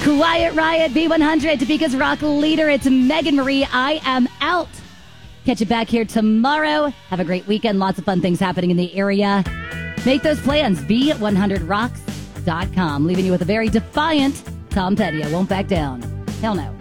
Quiet Riot, B100, Topeka's rock leader. It's Megan Marie. I am out. Catch you back here tomorrow. Have a great weekend. Lots of fun things happening in the area. Make those plans. B100rocks.com. Leaving you with a very defiant Tom Petty. I won't back down. Hell no.